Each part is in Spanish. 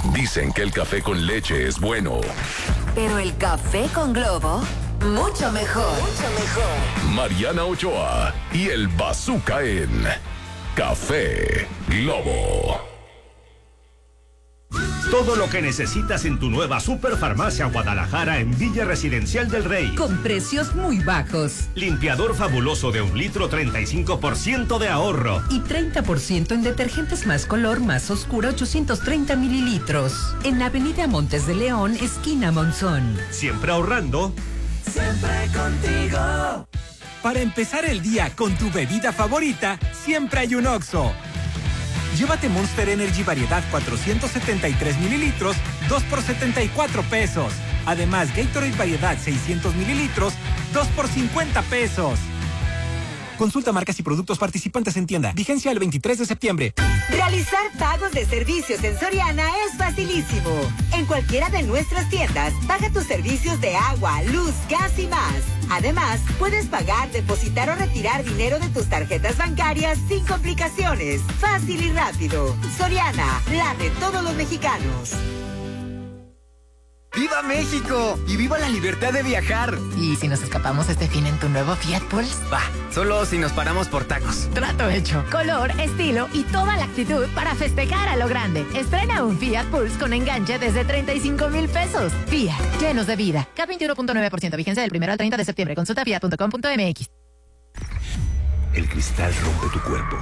Dicen que el café con leche es bueno. Pero el café con Globo, mucho mejor. Mucho mejor. Mariana Ochoa y el Bazooka en Café Globo. Todo lo que necesitas en tu nueva Superfarmacia Guadalajara en Villa Residencial del Rey. Con precios muy bajos. Limpiador fabuloso de 1 litro, 35% de ahorro. Y 30% en detergentes más color, más oscuro, 830 mililitros. En Avenida Montes de León, esquina Monzón. Siempre ahorrando. Siempre contigo. Para empezar el día con tu bebida favorita, siempre hay un Oxxo. Llévate Monster Energy variedad 473 mililitros, 2 por 74 pesos. Además, Gatorade variedad 600 mililitros, 2 por 50 pesos. Consulta marcas y productos participantes en tienda. Vigencia el 23 de septiembre. Realizar pagos de servicios en Soriana es facilísimo. En cualquiera de nuestras tiendas, paga tus servicios de agua, luz, gas y más. Además, puedes pagar, depositar o retirar dinero de tus tarjetas bancarias sin complicaciones. Fácil y rápido. Soriana, la de todos los mexicanos. ¡Viva México! ¡Y viva la libertad de viajar! ¿Y si nos escapamos este fin en tu nuevo Fiat Pulse? Va, solo si nos paramos por tacos. Trato hecho. Color, estilo y toda la actitud para festejar a lo grande. Estrena un Fiat Pulse con enganche desde 35,000 pesos. Fiat, llenos de vida. K21.9%, vigencia del 1 al 30 de septiembre. Consulta fiat.com.mx. El cristal rompe tu cuerpo.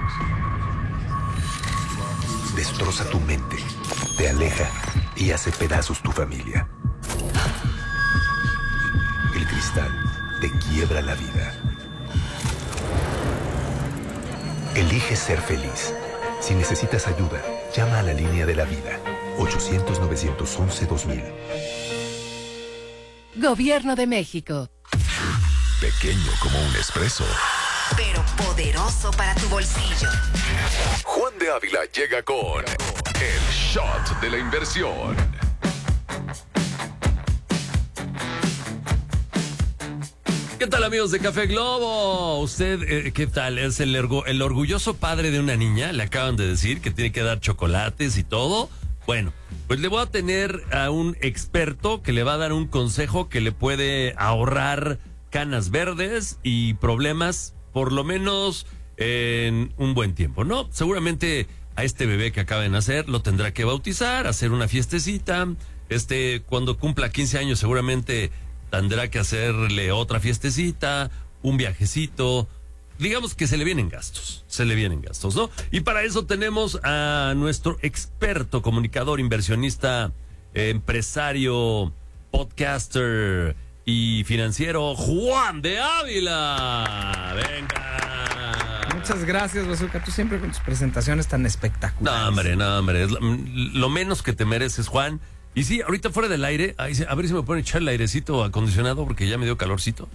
Destroza tu mente. Te aleja y hace pedazos tu familia. El cristal te quiebra la vida. Elige ser feliz. Si necesitas ayuda, llama a la línea de la vida. 800-911-2000. Gobierno de México. Pequeño como un espresso, pero poderoso para tu bolsillo. Juan de Ávila llega con el shot de la inversión. ¿Qué tal, amigos de Café Globo? ¿Usted qué tal? ¿Es el orgulloso padre de una niña? Le acaban de decir que tiene que dar chocolates y todo. Bueno, pues le voy a tener a un experto que le va a dar un consejo que le puede ahorrar canas verdes y problemas, por lo menos en un buen tiempo, ¿no? Seguramente a este bebé que acaba de nacer lo tendrá que bautizar, hacer una fiestecita. Cuando cumpla 15 años seguramente tendrá que hacerle otra fiestecita, un viajecito. Digamos que se le vienen gastos, ¿no? Y para eso tenemos a nuestro experto, comunicador, inversionista, empresario, podcaster y financiero, Juan de Ávila. Venga. Muchas gracias, Bazooka. Tú siempre con tus presentaciones tan espectaculares. No, hombre. Es lo menos que te mereces, Juan. Y sí, ahorita fuera del aire, a ver si me pueden echar el airecito acondicionado porque ya me dio calorcito.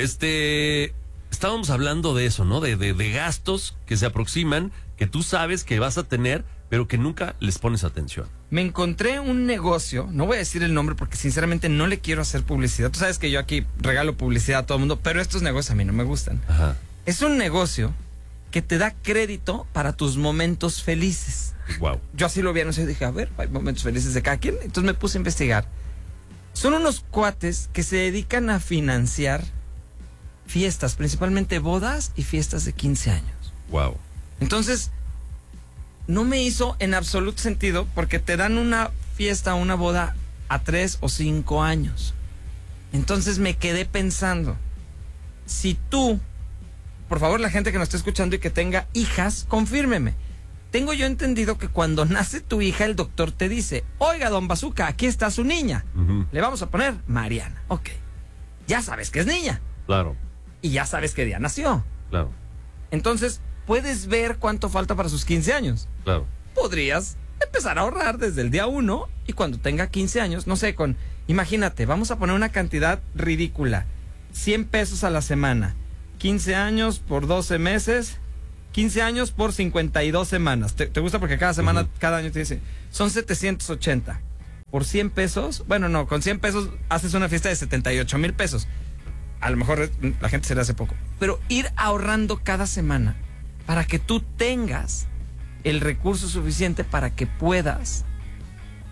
Estábamos hablando de eso, ¿no? De gastos que se aproximan, que tú sabes que vas a tener, pero que nunca les pones atención. Me encontré un negocio, no voy a decir el nombre porque sinceramente no le quiero hacer publicidad. Tú sabes que yo aquí regalo publicidad a todo el mundo, pero estos negocios a mí no me gustan. Ajá. Es un negocio que te da crédito para tus momentos felices. Wow. Yo así lo vi, no sé, dije, a ver, hay momentos felices de cada quien. Entonces me puse a investigar. Son unos cuates que se dedican a financiar fiestas, principalmente bodas y fiestas de 15 años. Wow. Entonces, no me hizo en absoluto sentido porque te dan una fiesta, una boda a 3 o 5 años. Entonces me quedé pensando, si tú, por favor, la gente que nos está escuchando y que tenga hijas, confírmeme. Tengo yo entendido que cuando nace tu hija, el doctor te dice, oiga, don Bazooka, aquí está su niña. Le vamos a poner Mariana. Ok. Ya sabes que es niña. Claro. Y ya sabes qué día nació. Claro. Entonces, puedes ver cuánto falta para sus 15 años. Claro. Podrías empezar a ahorrar desde el día 1 y cuando tenga 15 años, no sé, imagínate, vamos a poner una cantidad ridícula. 100 pesos a la semana. 15 años por 12 meses. 15 años por 52 semanas. ¿Te gusta? Porque cada semana, cada año te dice, son 780. Por 100 pesos, bueno, no, con 100 pesos haces una fiesta de 78,000 pesos. A lo mejor la gente se le hace poco. Pero ir ahorrando cada semana para que tú tengas el recurso suficiente para que puedas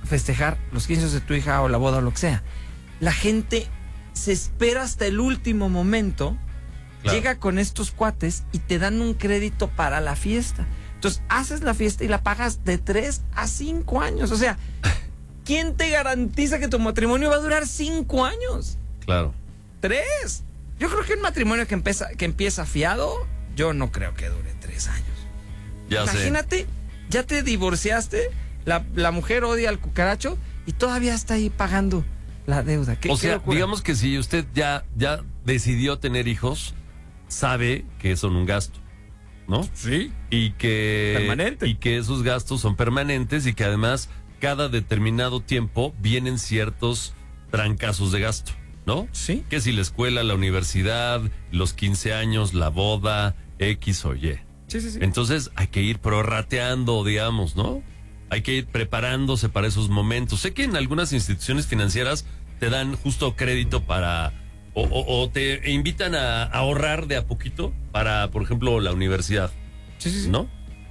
festejar los 15 de tu hija o la boda o lo que sea, la gente se espera hasta el último momento, llega con estos cuates y te dan un crédito para la fiesta. Entonces, haces la fiesta y la pagas de 3 a 5 años. O sea, ¿quién te garantiza que tu matrimonio va a durar 5 años? Claro. 3. Yo creo que un matrimonio que empieza fiado, yo no creo que dure 3 años. Imagínate, ya te divorciaste, la mujer odia al cucaracho y todavía está ahí pagando la deuda. O sea, digamos que si usted ya decidió tener hijos, sabe que son un gasto, ¿no? Sí. Y que permanente. Y que esos gastos son permanentes y que además cada determinado tiempo vienen ciertos trancazos de gasto, ¿no? Sí. Que si la escuela, la universidad, los 15 años, la boda, X o Y. Sí. Entonces hay que ir prorrateando, digamos, ¿no? Hay que ir preparándose para esos momentos. Sé que en algunas instituciones financieras te dan justo crédito para... O te invitan a ahorrar de a poquito para, por ejemplo, la universidad. Sí. ¿No?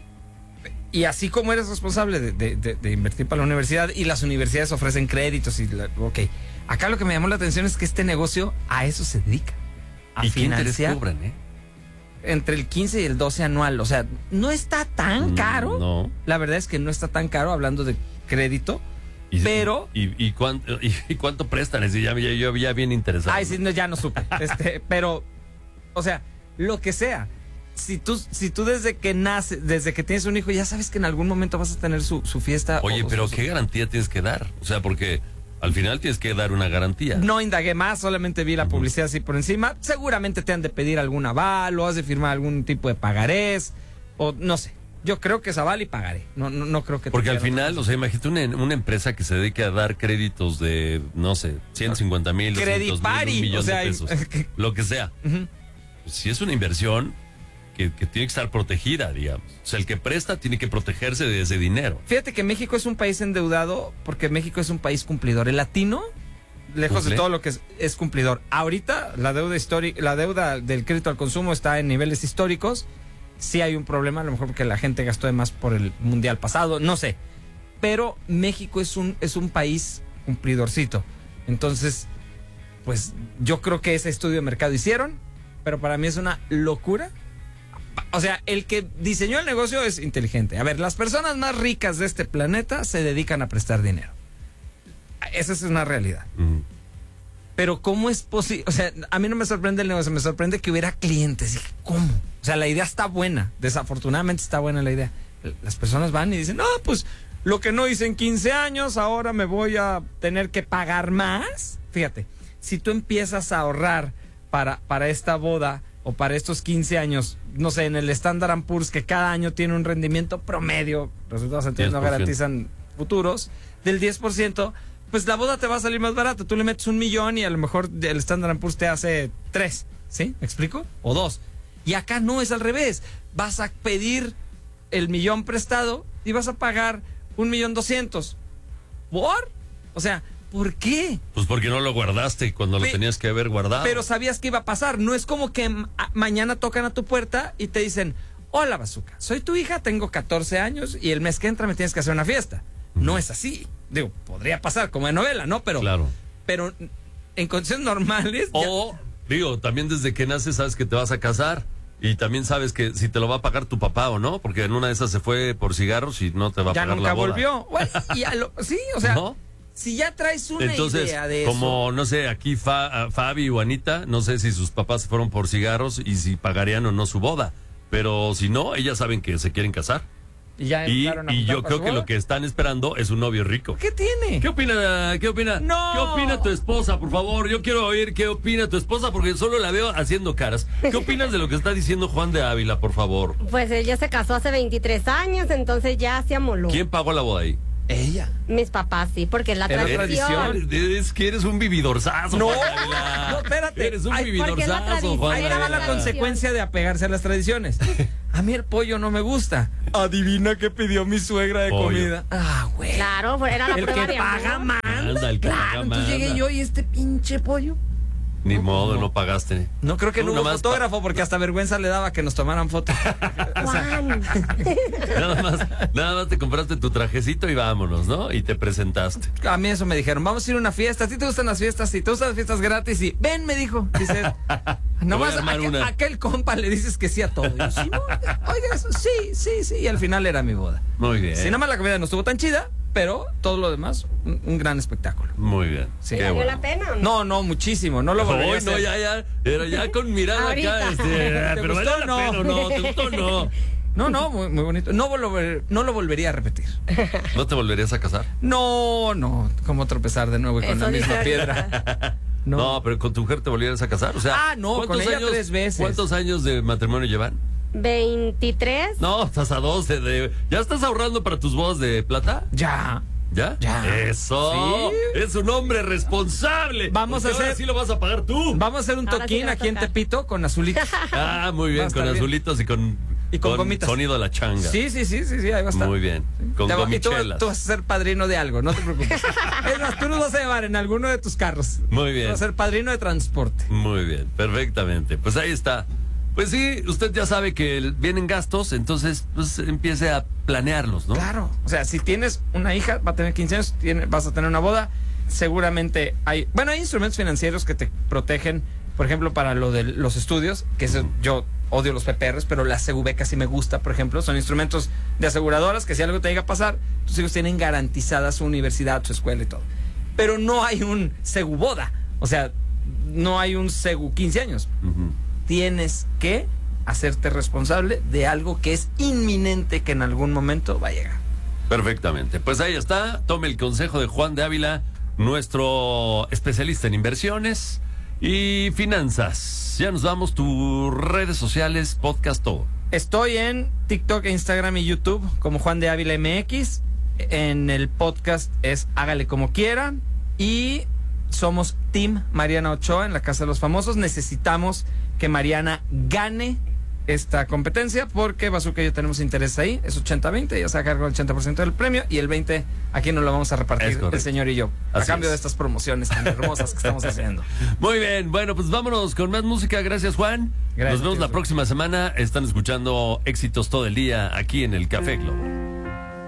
Y así como eres responsable de invertir para la universidad y las universidades ofrecen créditos ok. Acá lo que me llamó la atención es que este negocio a eso se dedica. A ¿Y qué interés financiar cobran, entre el 15 y el 12 anual. O sea, no está tan caro. No. La verdad es que no está tan caro hablando de crédito. Pero... ¿Y cuánto prestan? Es decir, yo ya bien interesado. Ay, sí, no, ya no supe. Pero, o sea, lo que sea. Si tú desde que naces, desde que tienes un hijo, ya sabes que en algún momento vas a tener su fiesta. Oye, pero ¿qué garantía tienes que dar? O sea, porque al final tienes que dar una garantía. No indagué más, solamente vi la publicidad así por encima. Seguramente te han de pedir algún aval o has de firmar algún tipo de pagarés o no sé. Yo creo que es aval y pagaré. No creo que... Porque al final, o sea, imagínate una empresa que se dedique a dar créditos de, no sé, 150,000, 200,000, 1 millón de pesos. Lo que sea. Si es una inversión que tiene que estar protegida, digamos. O sea, el que presta tiene que protegerse de ese dinero. Fíjate que México es un país endeudado porque México es un país cumplidor. El latino, lejos de todo lo que es cumplidor. Ahorita la deuda del crédito al consumo está en niveles históricos. Sí hay un problema, a lo mejor porque la gente gastó de más por el mundial pasado, no sé. Pero México es un país cumplidorcito. Entonces, pues yo creo que ese estudio de mercado hicieron, pero para mí es una locura. O sea, el que diseñó el negocio es inteligente. A ver, las personas más ricas de este planeta se dedican a prestar dinero. Esa es una realidad. Pero ¿cómo es posible? O sea, a mí no me sorprende el negocio, me sorprende que hubiera clientes. ¿Cómo? O sea, la idea está buena. Desafortunadamente está buena la idea. Las personas van y dicen, no, pues lo que no hice en 15 años, ahora me voy a tener que pagar más. Fíjate, si tú empiezas a ahorrar para esta boda o para estos 15 años, no sé, en el Standard & Poor's, que cada año tiene un rendimiento promedio, resultados anteriores no garantizan futuros, del 10%, pues la boda te va a salir más barata. Tú le metes 1 millón y a lo mejor el Standard & Poor's te hace 3, ¿sí? ¿Me explico? O 2. Y acá no, es al revés. Vas a pedir el 1 millón prestado y vas a pagar 1,200,000. ¿Por? O sea, ¿por qué? Pues porque no lo guardaste cuando lo tenías que haber guardado. Pero sabías que iba a pasar. No es como que mañana tocan a tu puerta y te dicen, hola Bazooka, soy tu hija, tengo 14 años y el mes que entra me tienes que hacer una fiesta. No es así. Digo, podría pasar como de novela, ¿no? Pero, claro. Pero en condiciones normales... O, digo, también desde que naces sabes que te vas a casar. Y también sabes que si te lo va a pagar tu papá o no, porque en una de esas se fue por cigarros y no te va a pagar la boda. Ya nunca volvió. Bueno, sí, o sea, ¿no? Si ya traes una idea de eso. Como, no sé, aquí Fabi o Anita, no sé si sus papás se fueron por cigarros y si pagarían o no su boda. Pero si no, ellas saben que se quieren casar. Y yo creo que lo que están esperando es un novio rico. ¿Qué tiene? ¿Qué opina? No. ¿Qué opina tu esposa, por favor? Yo quiero oír qué opina tu esposa porque solo la veo haciendo caras. ¿Qué opinas de lo que está diciendo Juan de Ávila, por favor? Pues ella se casó hace 23 años, entonces ya se amoló. ¿Quién pagó la boda ahí? Ella. Mis papás, sí, porque es la tradición. Es que eres un vividorzazo, no, Juan de Ávila. No, espérate. Eres un vividorzazo, Juan de Ahí va la consecuencia de apegarse a las tradiciones. A mí el pollo no me gusta. Adivina qué pidió mi suegra de comida. Ah, güey. Claro, era la el prueba que de paga amor. manda. El que paga manda. Entonces llegué yo y este pinche pollo. Ni modo, no pagaste. No creo que no hubo fotógrafo porque hasta vergüenza le daba que nos tomaran fotos. Nada más te compraste tu trajecito y vámonos, ¿no? Y te presentaste. A mí eso me dijeron, vamos a ir a una fiesta. ¿A ti te gustan las fiestas? Si te gustan las fiestas gratis, y ven, me dijo. Dice, nomás aquel compa le dices que sí a todo. Y yo, sí, no, oiga, eso, sí. Y al final era mi boda. Muy bien. Sí, nada más la comida no estuvo tan chida, pero todo lo demás, un gran espectáculo. Muy bien. Sí. ¿Valió la pena o no? No, muchísimo. No lo volvería a hacer. No, ya con mirada acá. Pero vale la pena, no, ¿te gustó o no? No, muy bonito. No lo volvería a repetir. ¿No te volverías a casar? No, como tropezar de nuevo y con la misma piedra. No, pero con tu mujer te volverías a casar. O sea, con ella 3 veces. ¿Cuántos años de matrimonio llevan? 23. No, estás a 12 ¿Ya estás ahorrando para tus bodas de plata? Ya. ¿Ya? Eso. ¿Sí? Es un hombre responsable. Vamos a hacer. Ahora sí lo vas a pagar tú. Vamos a hacer un toquín aquí en Tepito con azulitos. Muy bien, con azulitos y con gomitas. Sonido de la changa. Sí, ahí va a estar. Muy bien. Con gomichelas. Tú vas a ser padrino de algo, no te preocupes. Es más, tú nos vas a llevar en alguno de tus carros. Muy bien. Tú vas a ser padrino de transporte. Muy bien, perfectamente. Pues ahí está. Pues sí, usted ya sabe que vienen gastos, entonces pues empiece a planearlos, ¿no? Claro. O sea, si tienes una hija, va a tener 15 años, vas a tener una boda, seguramente hay instrumentos financieros que te protegen, por ejemplo, para lo de los estudios, que eso, yo odio los PPRs, pero la CVB casi me gusta, por ejemplo. Son instrumentos de aseguradoras que si algo te llega a pasar, tus hijos tienen garantizada su universidad, su escuela y todo. Pero no hay un Seguboda. O sea, no hay un Segu 15 años. Tienes que hacerte responsable de algo que es inminente que en algún momento va a llegar. Perfectamente. Pues ahí está. Tome el consejo de Juan de Ávila, nuestro especialista en inversiones y finanzas. Ya nos vamos. Tus redes sociales, podcast, todo. Estoy en TikTok, Instagram y YouTube como Juan de Ávila MX. En el podcast es Hágale Como Quiera. Y somos Team Mariana Ochoa en la Casa de los Famosos. Necesitamos que Mariana gane esta competencia porque Bazooka y yo tenemos interés ahí. Es 80-20, ella se carga el 80% del premio y el 20% aquí nos lo vamos a repartir el señor y yo. A cambio de estas promociones tan hermosas que estamos haciendo. Muy bien, bueno, pues vámonos con más música. Gracias, Juan. Gracias, nos vemos la próxima semana. Están escuchando éxitos todo el día aquí en el Café Globo.